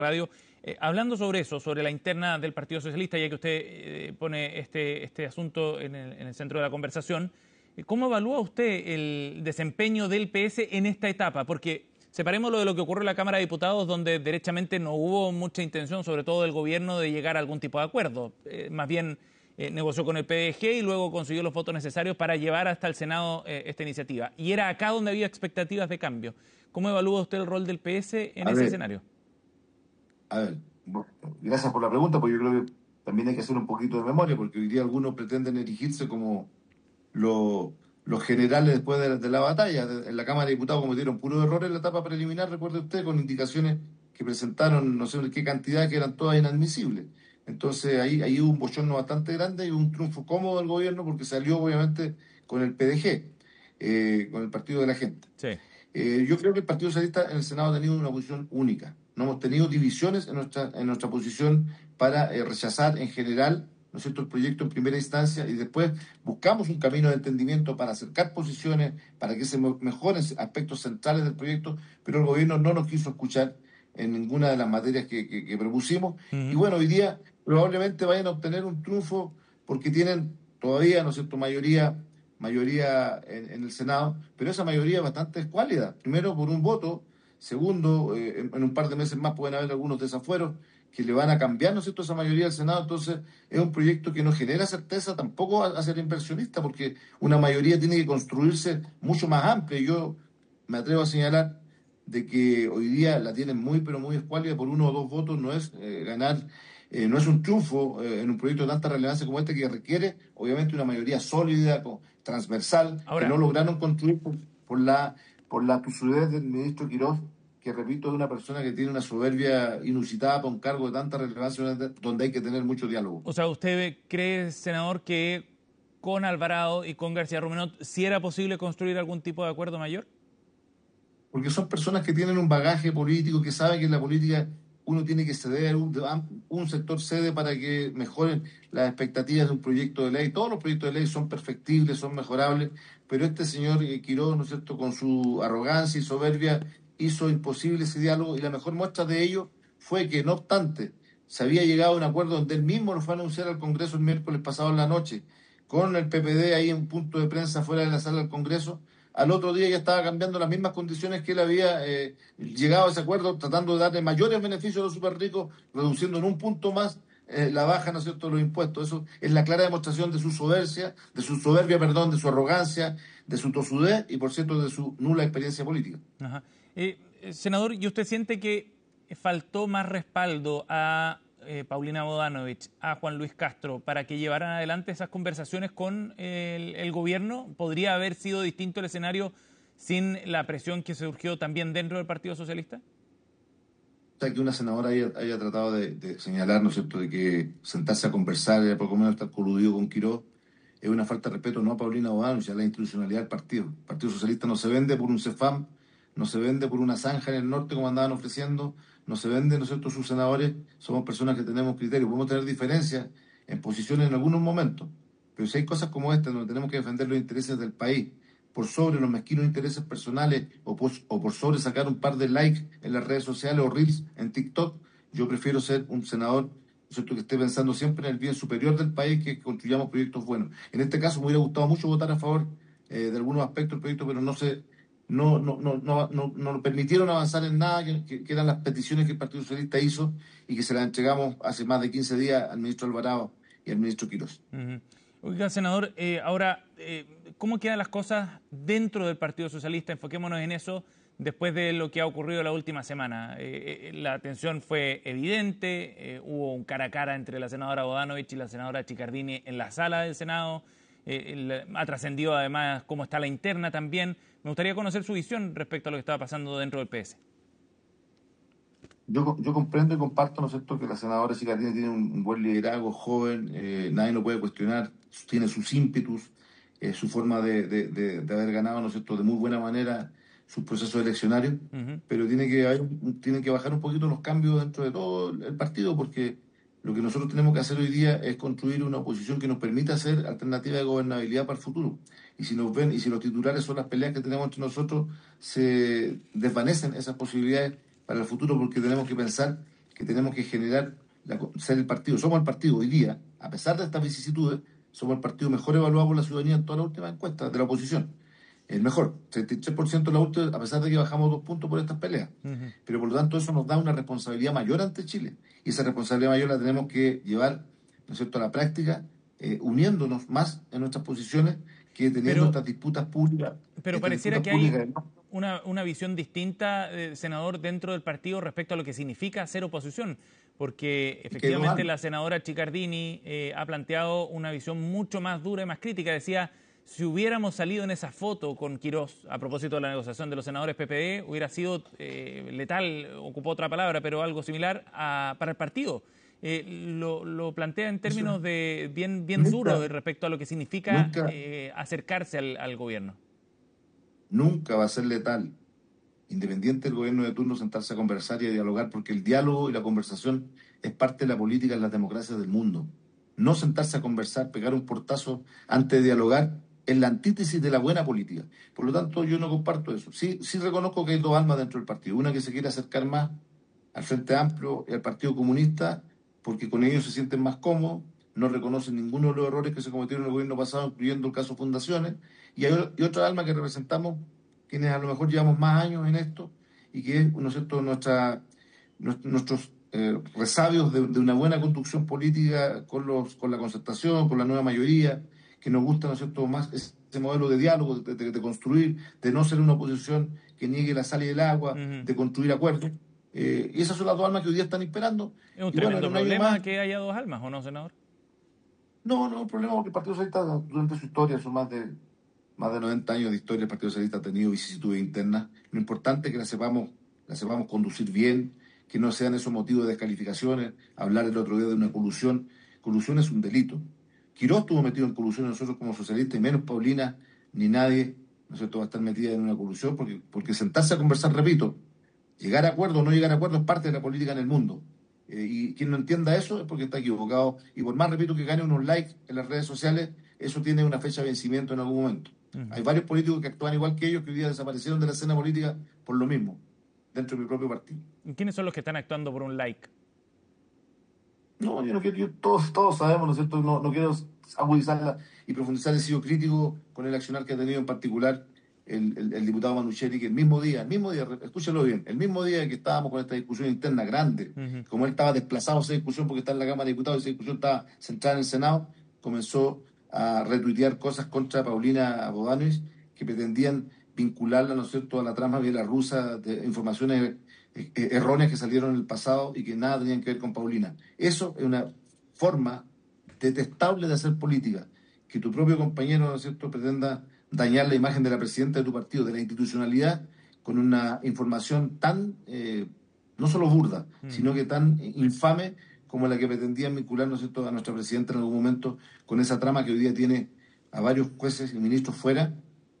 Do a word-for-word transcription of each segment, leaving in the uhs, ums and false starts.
radio. Eh, hablando sobre eso, sobre la interna del Partido Socialista, ya que usted eh, pone este, este asunto en el, en el centro de la conversación, eh, ¿cómo evalúa usted el desempeño del P S en esta etapa? Porque separémoslo de lo que ocurrió en la Cámara de Diputados, donde derechamente no hubo mucha intención, sobre todo del gobierno, de llegar a algún tipo de acuerdo. Eh, más bien eh, negoció con el P D G y luego consiguió los votos necesarios para llevar hasta el Senado eh, esta iniciativa. Y era acá donde había expectativas de cambio. ¿Cómo evalúa usted el rol del P S en A ese ver, escenario? a ver, bueno, gracias por la pregunta, porque yo creo que también hay que hacer un poquito de memoria, porque hoy día algunos pretenden erigirse como lo- los generales después de la, de la batalla. De- En la Cámara de Diputados cometieron puros errores en la etapa preliminar, recuerde usted, con indicaciones que presentaron, no sé qué cantidad, que eran todas inadmisibles. Entonces ahí, ahí hubo un bochorno bastante grande y un triunfo cómodo del gobierno porque salió obviamente con el P D G, eh, con el Partido de la Gente. Sí. Eh, yo creo que el Partido Socialista en el Senado ha tenido una posición única. No hemos tenido divisiones en nuestra, en nuestra posición para eh, rechazar en general, ¿no es cierto?, el proyecto en primera instancia, y después buscamos un camino de entendimiento para acercar posiciones, para que se me- mejoren aspectos centrales del proyecto, pero el gobierno no nos quiso escuchar en ninguna de las materias que, que, que propusimos. Y Ujú. bueno, hoy día probablemente vayan a obtener un triunfo porque tienen todavía, ¿no es cierto?, mayoría mayoría en, en el Senado, pero esa mayoría es bastante escuálida. Primero, por un voto. Segundo, eh, en, en un par de meses más pueden haber algunos desafueros que le van a cambiar, ¿no es cierto?, esa mayoría del Senado. Entonces, es un proyecto que no genera certeza tampoco a, a ser inversionista, porque una mayoría tiene que construirse mucho más amplia. Yo me atrevo a señalar de que hoy día la tienen muy, pero muy escuálida. Por uno o dos votos no es eh, ganar, eh, no es un triunfo eh, en un proyecto de tanta relevancia como este, que requiere obviamente una mayoría sólida, co- transversal, que no Ahora, lograron construir por, por la por la tusudez del ministro Quirós, que repito, es una persona que tiene una soberbia inusitada para un cargo de tanta relevancia donde hay que tener mucho diálogo. o sea, ¿usted cree, senador, que con Alvarado y con García Rumenot sí era posible construir algún tipo de acuerdo mayor? Porque son personas que tienen un bagaje político, que saben que en la política uno tiene que ceder, un, un sector cede para que mejoren las expectativas de un proyecto de ley. Todos los proyectos de ley son perfectibles, son mejorables, pero este señor eh, Quirós, ¿no es cierto?, con su arrogancia y soberbia, hizo imposible ese diálogo, y la mejor muestra de ello fue que, no obstante, se había llegado a un acuerdo donde él mismo lo fue a anunciar al Congreso el miércoles pasado en la noche, con el P P D ahí en un punto de prensa fuera de la sala del Congreso. Al otro día ya estaba cambiando las mismas condiciones que él había eh, llegado a ese acuerdo, tratando de darle mayores beneficios a los super ricos, reduciendo en un punto más eh, la baja, ¿no es cierto?, de los impuestos. Eso es la clara demostración de su soberbia, de su soberbia, perdón, de su arrogancia, de su tosudez y, por cierto, de su nula experiencia política. Ajá. Eh, eh, senador, ¿y usted siente que faltó más respaldo a eh, Paulina Bodanovich, a Juan Luis Castro, para que llevaran adelante esas conversaciones con el, el gobierno? ¿Podría haber sido distinto el escenario sin la presión que surgió también dentro del Partido Socialista? O sea, que una senadora haya, haya tratado de, de señalar, ¿no es cierto?, de que sentarse a conversar, era poco menos estar coludido con Quirós, es una falta de respeto no a Paulina Bodanovich, a la institucionalidad del partido. El Partido Socialista no se vende por un CEFAM, no se vende por una zanja en el norte como andaban ofreciendo, no se vende, ¿no es cierto?, sus senadores. Somos personas que tenemos criterios, podemos tener diferencias en posiciones en algunos momentos, pero si hay cosas como esta donde tenemos que defender los intereses del país por sobre los mezquinos intereses personales, o por, o por sobre sacar un par de likes en las redes sociales o reels en TikTok, yo prefiero ser un senador, ¿no es cierto?, que esté pensando siempre en el bien superior del país, que construyamos proyectos buenos. En este caso me hubiera gustado mucho votar a favor eh, de algunos aspectos del proyecto, pero no se, no, no, no, no, no, no nos permitieron avanzar en nada, que, que, que eran las peticiones que el Partido Socialista hizo y que se las entregamos hace más de quince días al ministro Alvarado y al ministro Quirós. Uh-huh. Oiga, senador, eh, ahora, eh, ¿cómo quedan las cosas dentro del Partido Socialista? Enfoquémonos en eso después de lo que ha ocurrido la última semana. Eh, eh, la tensión fue evidente, eh, hubo un cara a cara entre la senadora Bodanovich y la senadora Chiccardini en la sala del Senado. Eh, el, ha trascendido además cómo está la interna también. Me gustaría conocer su visión respecto a lo que estaba pasando dentro del P S. Yo, yo comprendo y comparto, ¿no es cierto?, que la senadora Cicardiani tiene un, un buen liderazgo, joven, eh, nadie lo puede cuestionar, tiene sus ímpetus, eh, su forma de, de, de, de haber ganado, ¿no es cierto?, de muy buena manera sus procesos eleccionarios, Uh-huh. pero tiene que, haber, tienen que bajar un poquito los cambios dentro de todo el partido, porque lo que nosotros tenemos que hacer hoy día es construir una oposición que nos permita hacer alternativa de gobernabilidad para el futuro. Y si nos ven, y si los titulares son las peleas que tenemos entre nosotros, se desvanecen esas posibilidades para el futuro, porque tenemos que pensar que tenemos que generar, la, ser el partido. Somos el partido hoy día, a pesar de estas vicisitudes, somos el partido mejor evaluado por la ciudadanía en todas las últimas encuestas de la oposición. El mejor, treinta y tres por ciento de la última, a pesar de que bajamos dos puntos por estas peleas. Uh-huh. Pero por lo tanto eso nos da una responsabilidad mayor ante Chile. Y esa responsabilidad mayor la tenemos que llevar, ¿no es cierto?, a la práctica, eh, uniéndonos más en nuestras posiciones que teniendo pero, estas disputas públicas. Pero estas pareciera disputas que públicas, hay una, una visión distinta, eh, senador, dentro del partido respecto a lo que significa ser oposición. Porque efectivamente la senadora Chiccardini eh, ha planteado una visión mucho más dura y más crítica. Decía, si hubiéramos salido en esa foto con Quirós, a propósito de la negociación de los senadores P P D, hubiera sido eh, letal, ocupó otra palabra, pero algo similar a, para el partido. Eh, lo, lo plantea en términos Eso, de bien, bien nunca, duro respecto a lo que significa nunca, eh, acercarse al, al gobierno. Nunca va a ser letal, independiente del gobierno de turno, sentarse a conversar y a dialogar, porque el diálogo y la conversación es parte de la política en las democracias del mundo. No sentarse a conversar, pegar un portazo antes de dialogar, es la antítesis de la buena política. Por lo tanto, yo no comparto eso. Sí, sí reconozco que hay dos almas dentro del partido. Una que se quiere acercar más al Frente Amplio y al Partido Comunista, porque con ellos se sienten más cómodos, no reconocen ninguno de los errores que se cometieron en el gobierno pasado, incluyendo el caso Fundaciones, y hay y otra alma que representamos quienes a lo mejor llevamos más años en esto, y que es, ¿no es cierto?, nuestra, nuestros eh, resabios de, de una buena construcción política con, los, con la concertación, con la nueva mayoría, que nos gusta, ¿no es cierto?, más ese modelo de diálogo, de, de, de construir, de no ser una oposición que niegue la sal y el agua, uh-huh. de construir acuerdos. Eh, y esas son las dos almas que hoy día están esperando. ¿Es un y tremendo bueno, problema más... que haya dos almas, o no, senador? No, no, un problema porque el Partido Socialista durante su historia, son más de, más de noventa años de historia, el Partido Socialista ha tenido vicisitudes internas. Lo importante es que la sepamos, la sepamos conducir bien, que no sean esos motivos de descalificaciones. Hablar el otro día de una colusión. Colusión es un delito. Quirós estuvo metido en colusión, nosotros como socialistas, y menos Paulina, ni nadie, ¿no es cierto?, va a estar metida en una colusión, porque, porque sentarse a conversar, repito, llegar a acuerdo o no llegar a acuerdo es parte de la política en el mundo. Eh, y quien no entienda eso es porque está equivocado. Y por más, repito, que gane unos likes en las redes sociales, eso tiene una fecha de vencimiento en algún momento. Uh-huh. Hay varios políticos que actúan igual que ellos, que hoy día desaparecieron de la escena política por lo mismo, dentro de mi propio partido. ¿Y quiénes son los que están actuando por un like? No, yo no quiero, yo, todos, todos sabemos, ¿no es cierto? No, no quiero agudizarla y profundizar. He sido crítico con el accionar que ha tenido en particular el, el, el diputado Manucheri, que el mismo día, el mismo día, escúchalo bien, el mismo día que estábamos con esta discusión interna grande, uh-huh. como él estaba desplazado a esa discusión porque está en la Cámara de Diputados y esa discusión estaba centrada en el Senado, comenzó a retuitear cosas contra Paulina Bodanovich que pretendían vincularla, ¿no es cierto?, a la trama bielorrusa de informaciones erróneas que salieron en el pasado y que nada tenían que ver con Paulina. Eso es una forma detestable de hacer política, que tu propio compañero, ¿no es cierto?, pretenda dañar la imagen de la presidenta de tu partido, de la institucionalidad, con una información tan, eh, no solo burda, mm. sino que tan infame como la que pretendían vincular, ¿no es cierto?, a nuestra presidenta en algún momento con esa trama que hoy día tiene a varios jueces y ministros fuera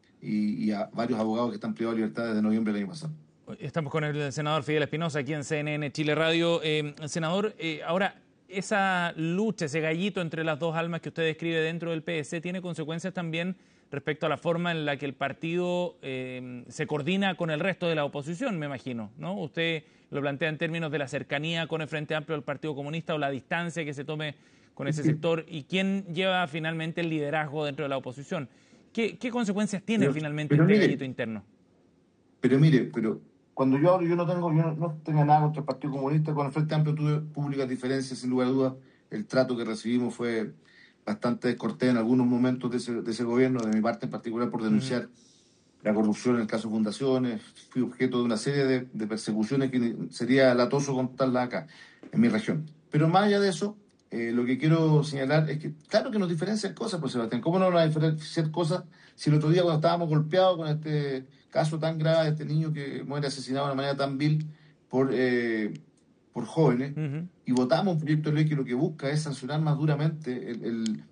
y, y a varios abogados que están privados de libertad desde noviembre del año pasado. Estamos con el senador Fidel Espinosa aquí en C N N Chile Radio. Eh, senador, eh, ahora, esa lucha, ese gallito entre las dos almas que usted describe dentro del P S tiene consecuencias también respecto a la forma en la que el partido eh, se coordina con el resto de la oposición, me imagino, ¿no? Usted lo plantea en términos de la cercanía con el Frente Amplio del Partido Comunista o la distancia que se tome con ese sector y quién lleva finalmente el liderazgo dentro de la oposición. ¿Qué, qué consecuencias tiene pero, finalmente pero este mire, gallito interno? Pero mire, pero cuando yo hablo, yo no tengo, yo no, no tengo nada contra el Partido Comunista, con el Frente Amplio tuve públicas diferencias, sin lugar a dudas. El trato que recibimos fue bastante descortés en algunos momentos de ese, de ese gobierno, de mi parte en particular, por denunciar uh-huh. la corrupción en el caso de Fundaciones. Fui objeto de una serie de, de persecuciones que sería latoso contarlas acá, en mi región. Pero más allá de eso, eh, lo que quiero señalar es que, claro que nos diferencian cosas, pues Sebastián. ¿Cómo no nos van a diferenciar cosas si el otro día cuando estábamos golpeados con este caso tan grave de este niño que muere asesinado de una manera tan vil por, eh, por jóvenes, uh-huh. y votamos un proyecto de ley que lo que busca es sancionar más duramente el, el,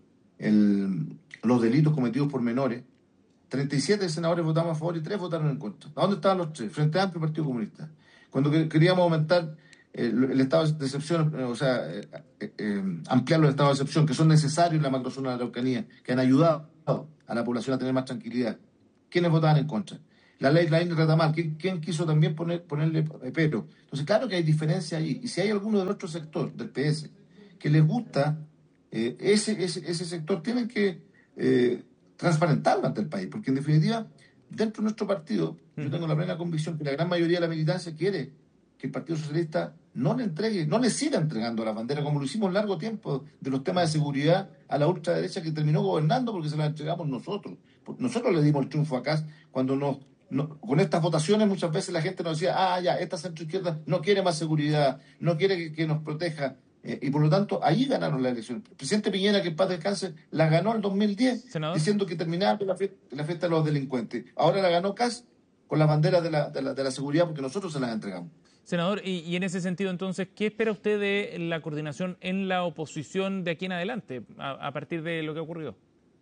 el, los delitos cometidos por menores? treinta y siete senadores votamos a favor y tres votaron en contra. ¿A dónde estaban los tres? Frente Amplio y Partido Comunista. Cuando queríamos aumentar el, el estado de excepción, o sea, eh, eh, ampliar los estados de excepción que son necesarios en la macrozona de la Araucanía, que han ayudado a la población a tener más tranquilidad, ¿quiénes votaban en contra? la ley la trata mal. ¿Quién, quién quiso también poner, ponerle pero? Entonces, claro que hay diferencia ahí. Y si hay alguno de nuestro sector, del P S, que les gusta eh, ese, ese, ese sector, tienen que eh, transparentarlo ante el país. Porque en definitiva, dentro de nuestro partido, mm. yo tengo la plena convicción que la gran mayoría de la militancia quiere que el Partido Socialista no le entregue, no le siga entregando la bandera, como lo hicimos largo tiempo de los temas de seguridad a la ultraderecha que terminó gobernando porque se la entregamos nosotros. Nosotros le dimos el triunfo acá cuando nos, no, con estas votaciones muchas veces la gente nos decía, ah, ya, esta centroizquierda no quiere más seguridad, no quiere que, que nos proteja. Eh, y por lo tanto, ahí ganaron la elección. El presidente Piñera, que en paz descanse, la ganó en el dos mil diez, ¿Senador? Diciendo que terminaba la fiesta, la fiesta de los delincuentes. Ahora la ganó Kast con las banderas de la, de la, de la seguridad porque nosotros se las entregamos. Senador, y, y en ese sentido, entonces, ¿qué espera usted de la coordinación en la oposición de aquí en adelante, a, a partir de lo que ha ocurrido?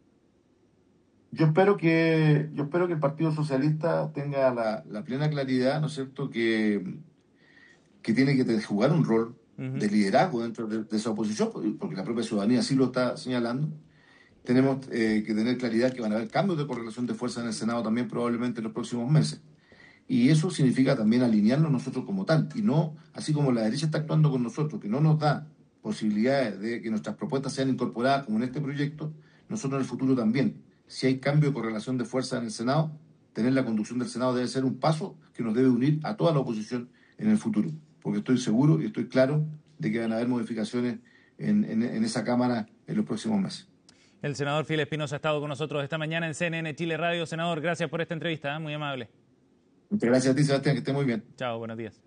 Yo espero que yo espero que el Partido Socialista tenga la, la plena claridad, ¿no es cierto?, que, que tiene que jugar un rol uh-huh. de liderazgo dentro de, de esa oposición, porque la propia ciudadanía sí lo está señalando. Tenemos eh, que tener claridad que van a haber cambios de correlación de fuerza en el Senado también probablemente en los próximos meses. Y eso significa también alinearnos nosotros como tal, y no, así como la derecha está actuando con nosotros, que no nos da posibilidades de que nuestras propuestas sean incorporadas como en este proyecto, nosotros en el futuro también. Si hay cambio de correlación de fuerza en el Senado, tener la conducción del Senado debe ser un paso que nos debe unir a toda la oposición en el futuro, porque estoy seguro y estoy claro de que van a haber modificaciones en, en, en esa Cámara en los próximos meses. El senador Phil Espinosa ha estado con nosotros esta mañana en C N N Chile Radio. Senador, gracias por esta entrevista, ¿eh? Muy amable. Muchas gracias a ti, Sebastián, que esté muy bien. Chao, buenos días.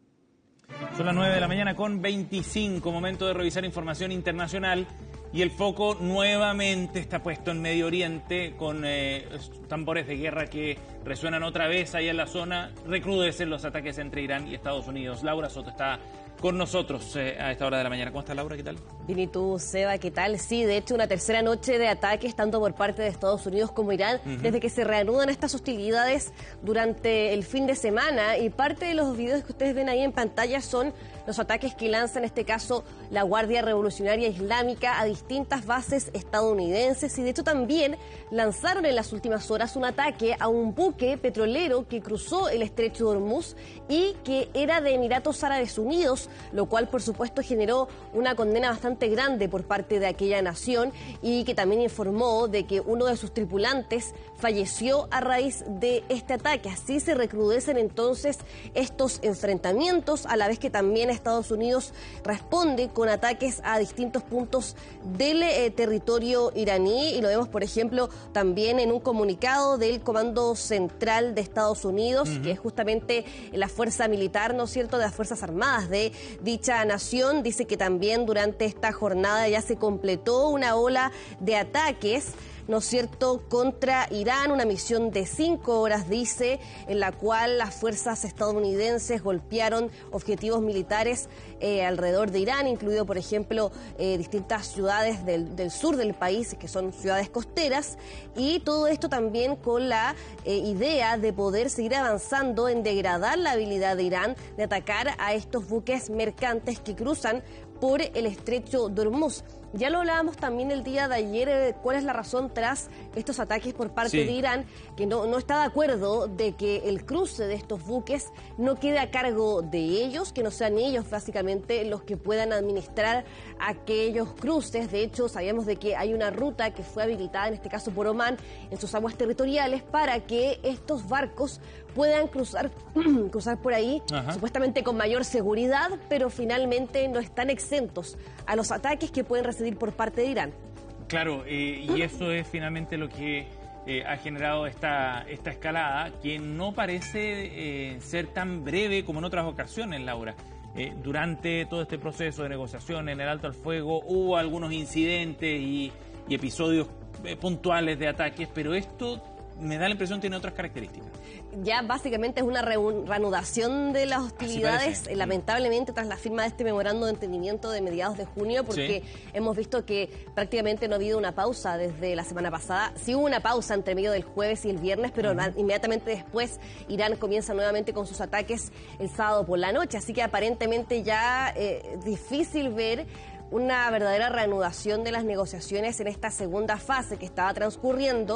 Son las nueve de la mañana con veinticinco, momento de revisar información internacional y el foco nuevamente está puesto en Medio Oriente con eh, tambores de guerra que resuenan otra vez ahí en la zona, recrudecen los ataques entre Irán y Estados Unidos. Laura Soto está con nosotros eh, a esta hora de la mañana. ¿Cómo estás, Laura? ¿Qué tal? Bien, ¿y tú, Seba? ¿Qué tal? Sí, de hecho, una tercera noche de ataques tanto por parte de Estados Unidos como Irán, uh-huh. desde que se reanudan estas hostilidades durante el fin de semana, y parte de los videos que ustedes ven ahí en pantalla son los ataques que lanza en este caso la Guardia Revolucionaria Islámica a distintas bases estadounidenses, y de hecho también lanzaron en las últimas horas un ataque a un buque petrolero que cruzó el estrecho de Hormuz y que era de Emiratos Árabes Unidos, lo cual por supuesto generó una condena bastante grande por parte de aquella nación, y que también informó de que uno de sus tripulantes falleció a raíz de este ataque. Así se recrudecen entonces estos enfrentamientos, a la vez que también Estados Unidos responde con ataques a distintos puntos del eh, territorio iraní, y lo vemos por ejemplo también en un comunicado del Comando Central de Estados Unidos, uh-huh. que es justamente la fuerza militar, ¿no es cierto?, de las Fuerzas Armadas de dicha nación. Dice que también durante esta jornada ya se completó una ola de ataques, ¿no es cierto?, contra Irán, una misión de cinco horas, dice, en la cual las fuerzas estadounidenses golpearon objetivos militares eh, alrededor de Irán, incluido, por ejemplo, eh, distintas ciudades del, del sur del país, que son ciudades costeras, y todo esto también con la eh, idea de poder seguir avanzando en degradar la habilidad de Irán de atacar a estos buques mercantes que cruzan por el estrecho de Hormuz. Ya lo hablábamos también el día de ayer, eh, cuál es la razón tras estos ataques por parte sí. de Irán, que no, no está de acuerdo de que el cruce de estos buques no quede a cargo de ellos, que no sean ellos básicamente los que puedan administrar aquellos cruces. De hecho, sabíamos de que hay una ruta que fue habilitada, en este caso por Omán, en sus aguas territoriales, para que estos barcos puedan cruzar, cruzar por ahí, Ajá. supuestamente con mayor seguridad, pero finalmente no están exentos a los ataques que pueden recibir por parte de Irán. Claro, eh, y eso es finalmente lo que eh, ha generado esta, esta escalada, que no parece eh, ser tan breve como en otras ocasiones, Laura. Eh, durante todo este proceso de negociación en el alto al fuego hubo algunos incidentes y, y episodios eh, puntuales de ataques, pero esto me da la impresión que tiene otras características. Ya básicamente es una reanudación de las hostilidades, lamentablemente tras la firma de este memorando de entendimiento de mediados de junio, porque sí. hemos visto que prácticamente no ha habido una pausa desde la semana pasada. Sí hubo una pausa entre medio del jueves y el viernes, pero uh-huh. inmediatamente después Irán comienza nuevamente con sus ataques el sábado por la noche, así que aparentemente ya es eh, difícil ver una verdadera reanudación de las negociaciones en esta segunda fase que estaba transcurriendo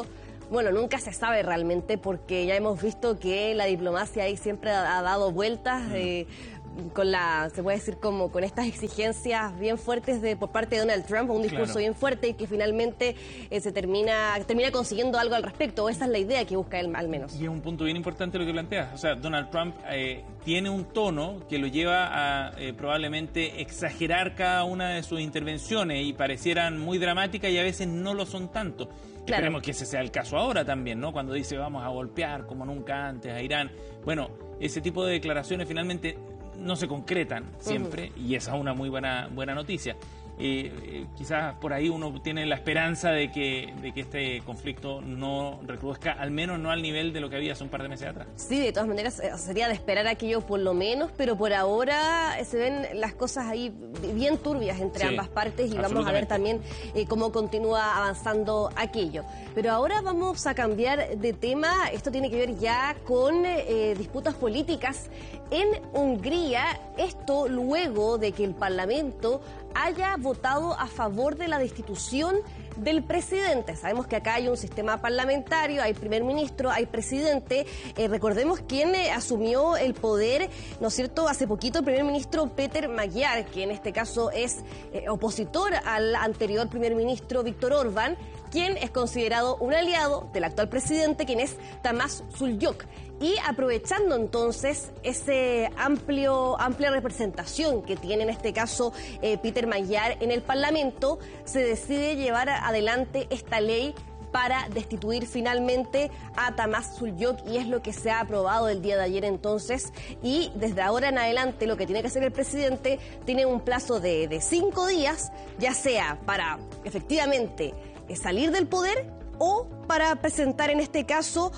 Bueno, nunca se sabe realmente porque ya hemos visto que la diplomacia ahí siempre ha, ha dado vueltas. Mm. Eh, con la, se puede decir como con estas exigencias bien fuertes de por parte de Donald Trump, un discurso claro. bien fuerte y que finalmente eh, se termina termina consiguiendo algo al respecto, o esa es la idea que busca él al menos. Y es un punto bien importante lo que planteas, o sea, Donald Trump eh, tiene un tono que lo lleva a eh, probablemente exagerar cada una de sus intervenciones y parecieran muy dramáticas y a veces no lo son tanto. Claro. Esperemos que ese sea el caso ahora también, ¿no? Cuando dice vamos a golpear como nunca antes a Irán. Bueno, ese tipo de declaraciones finalmente no se concretan siempre, uh-huh. y esa es una muy buena buena noticia. Eh, eh, quizás por ahí uno tiene la esperanza de que, de que este conflicto no recrudezca, al menos no al nivel de lo que había hace un par de meses atrás. Sí, de todas maneras sería de esperar aquello por lo menos, pero por ahora se ven las cosas ahí bien turbias entre sí, ambas partes y vamos a ver también eh, cómo continúa avanzando aquello. Pero ahora vamos a cambiar de tema, esto tiene que ver ya con eh, disputas políticas en Hungría, esto luego de que el Parlamento haya votado a favor de la destitución del presidente. Sabemos que acá hay un sistema parlamentario, hay primer ministro, hay presidente. Eh, recordemos quién eh, asumió el poder, ¿no es cierto?, hace poquito el primer ministro Peter Magyar, que en este caso es eh, opositor al anterior primer ministro Viktor Orbán, quien es considerado un aliado del actual presidente, quien es Tamás Suljok. Y aprovechando entonces ese amplio amplia representación que tiene en este caso eh, Peter Magyar en el Parlamento, se decide llevar adelante esta ley para destituir finalmente a Tamás Suljok, y es lo que se ha aprobado el día de ayer entonces, y desde ahora en adelante lo que tiene que hacer el presidente tiene un plazo de, de cinco días, ya sea para efectivamente eh, salir del poder o para presentar en este caso,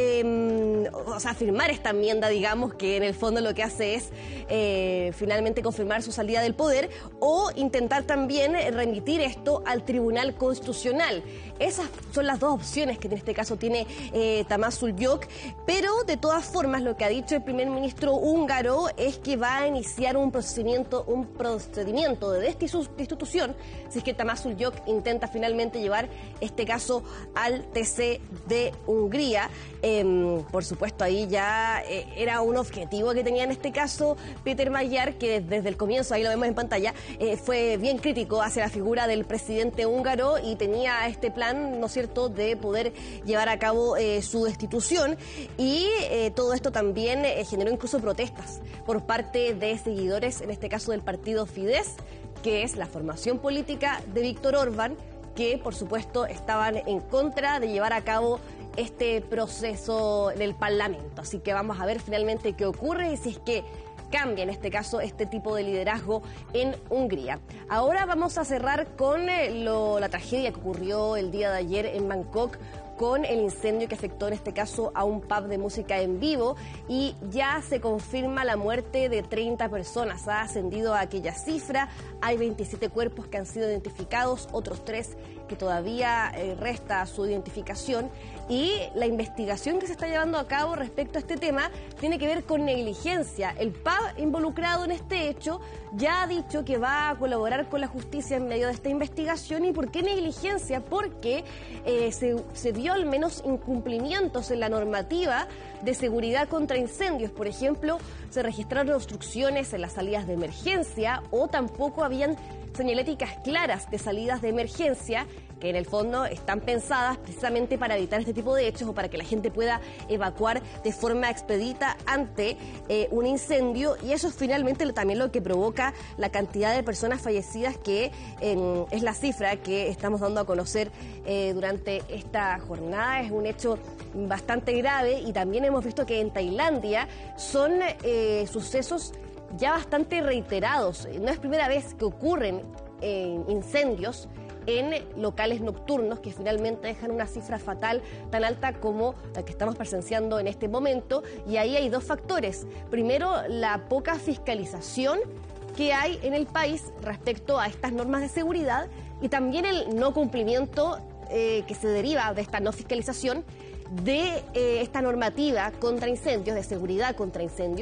eh, o sea, firmar esta enmienda, digamos, que en el fondo lo que hace es eh, finalmente confirmar su salida del poder, o intentar también remitir esto al Tribunal Constitucional. Esas son las dos opciones que en este caso tiene eh, Tamás Suljok, pero de todas formas lo que ha dicho el primer ministro húngaro es que va a iniciar un procedimiento, un procedimiento de destitución si es que Tamás Suljok intenta finalmente llevar este caso al T C de Hungría. Eh, por supuesto, ahí ya eh, era un objetivo que tenía en este caso Peter Magyar, que desde el comienzo, ahí lo vemos en pantalla, eh, fue bien crítico hacia la figura del presidente húngaro y tenía este plan, ¿no es cierto?, de poder llevar a cabo eh, su destitución, y eh, todo esto también eh, generó incluso protestas por parte de seguidores, en este caso del partido Fidesz, que es la formación política de Viktor Orbán, que por supuesto estaban en contra de llevar a cabo este proceso en el Parlamento. Así que vamos a ver finalmente qué ocurre y si es que cambia en este caso este tipo de liderazgo en Hungría. Ahora vamos a cerrar con eh, lo, la tragedia que ocurrió el día de ayer en Bangkok, con el incendio que afectó en este caso a un pub de música en vivo, y ya se confirma la muerte de treinta personas. Ha ascendido a aquella cifra, hay veintisiete cuerpos que han sido identificados, otros tres que todavía eh, resta su identificación, y la investigación que se está llevando a cabo respecto a este tema tiene que ver con negligencia. El pub involucrado en este hecho ya ha dicho que va a colaborar con la justicia en medio de esta investigación. ¿Y por qué negligencia? Porque eh, se, se vio al menos incumplimientos en la normativa de seguridad contra incendios. Por ejemplo, se registraron obstrucciones en las salidas de emergencia, o tampoco habían señaléticas claras de salidas de emergencia, que en el fondo están pensadas precisamente para evitar este tipo de hechos o para que la gente pueda evacuar de forma expedita ante eh, un incendio, y eso es finalmente también lo que provoca la cantidad de personas fallecidas, que eh, es la cifra que estamos dando a conocer eh, durante esta jornada. Es un hecho bastante grave, y también hemos visto que en Tailandia son eh, sucesos ya bastante reiterados. No es primera vez que ocurren eh, incendios en locales nocturnos que finalmente dejan una cifra fatal tan alta como la que estamos presenciando en este momento, y ahí hay dos factores. Primero, la poca fiscalización que hay en el país respecto a estas normas de seguridad, y también el no cumplimiento eh, que se deriva de esta no fiscalización de eh, esta normativa contra incendios, de seguridad contra incendios,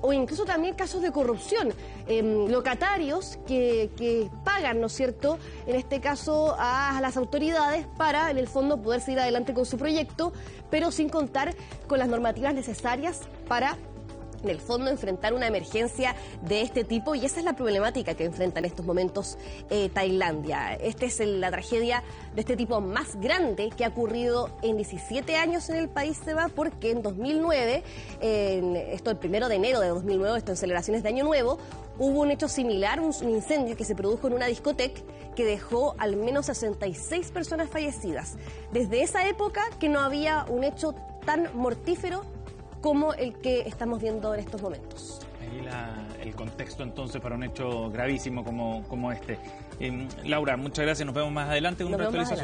o incluso también casos de corrupción. Eh, locatarios que, que pagan, ¿no es cierto?, en este caso a las autoridades para, en el fondo, poder seguir adelante con su proyecto, pero sin contar con las normativas necesarias para, en el fondo, enfrentar una emergencia de este tipo, y esa es la problemática que enfrenta en estos momentos eh, Tailandia. Esta es el, la tragedia de este tipo más grande que ha ocurrido en diecisiete años en el país, Seba, porque en dos mil nueve, en esto el primero de enero de dos mil nueve, esto en celebraciones de Año Nuevo, hubo un hecho similar, un, un incendio que se produjo en una discoteca que dejó al menos sesenta y seis personas fallecidas. Desde esa época que no había un hecho tan mortífero como el que estamos viendo en estos momentos. Ahí la, el contexto entonces para un hecho gravísimo como, como este. Eh, Laura, muchas gracias, nos vemos más adelante con una actualización.